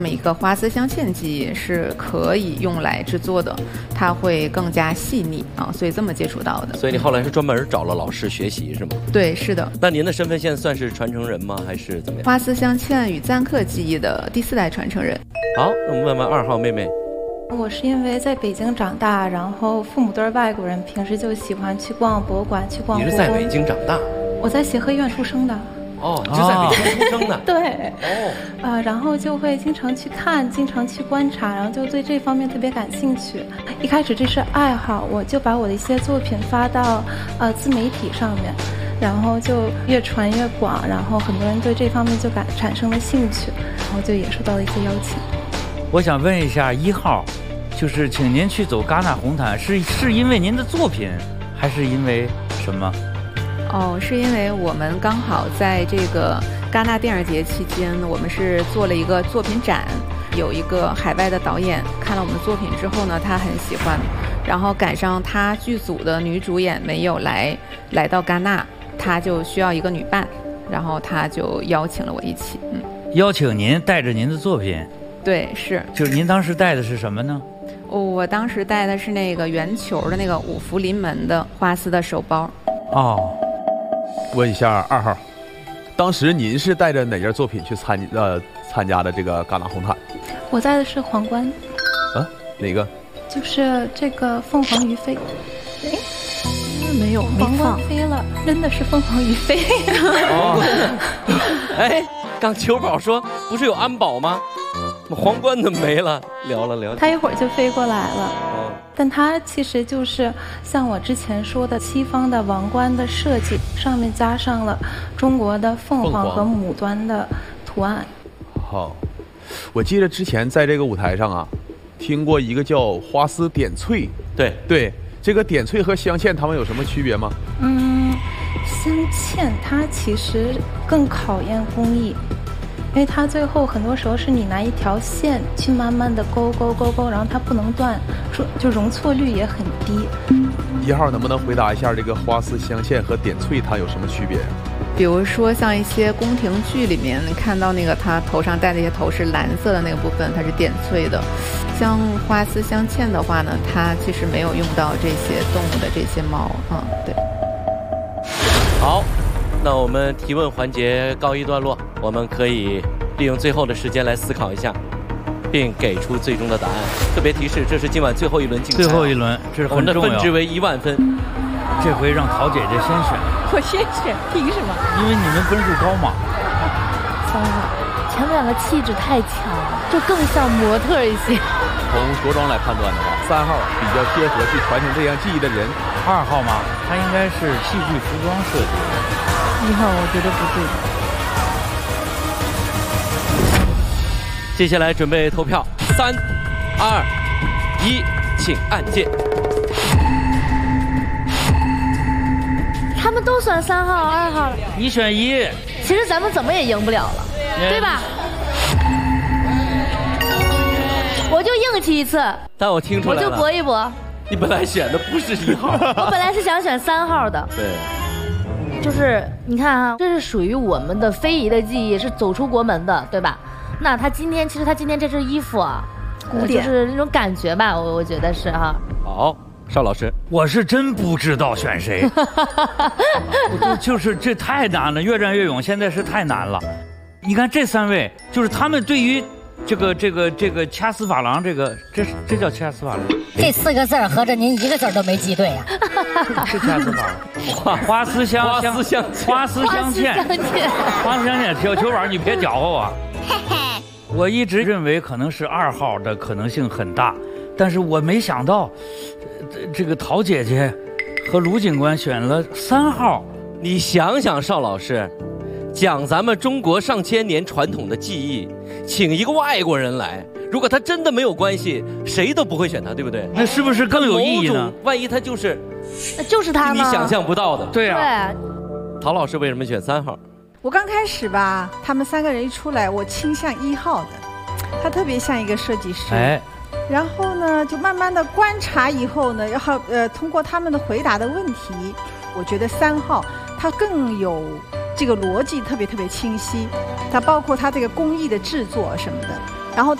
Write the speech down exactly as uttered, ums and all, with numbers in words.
一个花丝镶嵌机是可以用来制作的，它会更加细腻啊，所以这么接触到的。 所以你后来是专门找了老师学习是吗？ 对，是的。 那您的身份现在算是传承人吗？还是怎么样？ 花丝镶嵌与簪刻技艺的第四代传承人。 好，那我们问问二号妹妹。 我是因为在北京长大，然后父母都是外国人，平时就喜欢去逛博物馆，去逛故宫。 你是在北京长大？ 我在协和医院出生的。 哦，你就在北京出生的。 对。 哦。 呃，然后就会经常去看，经常去观察，然后就对这方面特别感兴趣。一开始这是爱好，我就把我的一些作品发到呃自媒体上面，然后就越传越广，然后很多人对这方面就感产生了兴趣，然后就也受到了一些邀请。 我想问一下一号，就是请您去走戛纳红毯，是是因为您的作品，还是因为什么？ 哦，是因为我们刚好在这个戛纳电影节期间，我们是做了一个作品展，有一个海外的导演看了我们的作品之后呢，他很喜欢，然后赶上他剧组的女主演没有来来到戛纳，他就需要一个女伴，然后他就邀请了我一起。嗯， 邀请您带着您的作品。 对，是。 就是您当时带的是什么呢？ 我当时带的是那个圆球的那个五福临门的花丝的手包。 哦。 问一下二号，当时您是带着哪件作品去参呃参加的这个戛纳红毯？ 我带的是皇冠。 啊，哪个？ 就是这个凤凰于飞。哎， 没有，没皇冠飞了，真的是凤凰于飞。 哦。哎，刚球宝说不是有安保吗？皇冠怎么没了？聊了聊。 他一会儿就飞过来了。哦。但它其实就是像我之前说的西方的王冠的设计，上面加上了中国的凤凰和牡丹的图案。 好，我记得之前在这个舞台上啊，听过一个叫花丝点翠。 对对，这个点翠和镶嵌它们有什么区别吗？ 嗯，镶嵌它其实更考验工艺。因为它最后很多时候是你拿一条线去慢慢的勾勾勾勾，然后它不能断，就容错率也很低。 一号能不能回答一下这个花丝镶嵌和点翠它有什么区别？ 比如说像一些宫廷剧里面看到那个他头上戴的一些头饰蓝色的那个部分，它是点翠的。像花丝镶嵌的话呢，它其实没有用到这些动物的这些毛啊、嗯。对。 好。那我们提问环节告一段落，我们可以利用最后的时间来思考一下，并给出最终的答案。特别提示，这是今晚最后一轮竞赛， 最后一轮，这是很重要。 我们的分值为一万分。 这回让陶姐姐先选。 我先选，凭什么？ 因为你们分数高嘛。 三号，前面两个气质太强了，就更像模特一些。 从着装来判断的话，三号比较贴合去传承这样技艺的人。 二号嘛，他应该是戏剧服装设计的。 一号我觉得不对。 接下来准备投票，三、二、一，请按键。 他们都选三号、二号了， 你选一。 其实咱们怎么也赢不了了，对吧？我就硬气一次。 但我听出来了， 我就搏一搏。 你本来选的不是一号。 我本来是想选三号的。 对。 就是你看啊，这是属于我们的非遗的技艺，是走出国门的，对吧？那他今天其实他今天这身衣服啊，古典、呃、就是那种感觉吧，我我觉得是哈。 好，邵老师， 我是真不知道选谁。就就是这太难了，越战越勇现在是太难了。你看这三位，就是他们对于这个这个这个掐丝珐琅，这个这这叫掐丝珐琅。 这四个字合着您一个字都没记对呀、 啊。是掐丝珐琅，花花丝镶花丝镶花丝镶嵌，花丝镶嵌。小球宝，你别搅和我。我一直认为可能是二号的可能性很大，但是我没想到，这个陶姐姐和卢警官选了三号。 你想想，邵老师。讲咱们中国上千年传统的技艺，请一个外国人来，如果他真的没有关系，谁都不会选他，对不对？ 那是不是更有意义呢？ 万一他就是， 就是他你想象不到的。 对啊。 对。 陶老师为什么选三号？ 我刚开始吧，他们三个人一出来，我倾向一号的，他特别像一个设计师。哎。然后呢，就慢慢的观察以后呢，然后呃，通过他们的回答的问题，我觉得三号他更有。这个逻辑特别特别清晰，它包括它这个工艺的制作什么的，